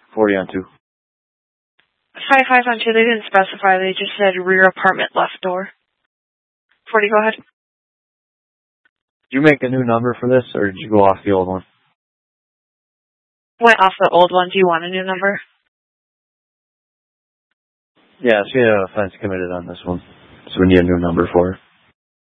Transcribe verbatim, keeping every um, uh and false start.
forty on two. five five on two, they didn't specify, they just said rear apartment left door. forty, go ahead. Did you make a new number for this, or did you go off the old one? Went off the old one. Do you want a new number? Yeah, she had an offense committed on this one, so we need a new number for her.